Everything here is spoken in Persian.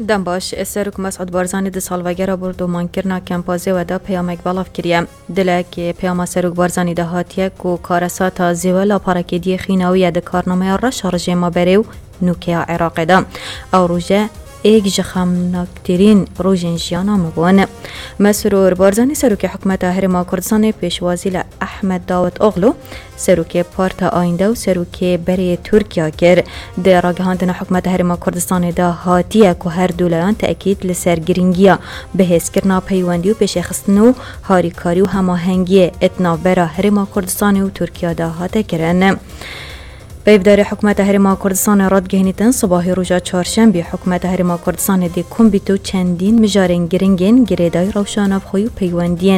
دم باش سرک مسعود بارزانی د سالوگر برد و مانکرنا کمپازه و دا پیامک بلاف کریه دلک پیام سرک بارزانی ده هاتیه کو کارساتا زیولا پارکیدی خیناوی ده کارنامه را شارژ ما بریو نوکیا عراق ده او روژه ایک جخمناکترین روژن جیانا مبون مسرور بارزانی سروک حکمت هرما کردستان پیشوازی احمد داوود اغلو سروک پارت آینده و سروک بری ترکیه کر ده راگهاندن حکمت هرما کردستان ده هاتیه که هر دولایان تأکید لسر گرینگیا به حس کرنا پیوندی و پیش خستنو هاریکاری و هماهنگی اتنا برا هرما کردستان و ترکیه ده هاته کرن بیفدار حکومت هرما کردستان راد گهنیتن صباح روزا چهارشنبه حکومت هرما کردستان دی کمبیتو چندین مجارن گرینگین گریدای روشان افخوی و پیوندین